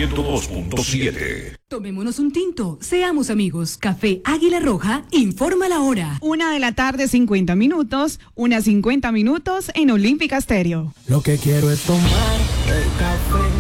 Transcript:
102.7. Tomémonos un tinto, seamos amigos. Café Águila Roja informa la hora. 1:50 p.m, 1:50 p.m en Olímpica Stereo. Lo que quiero es tomar el café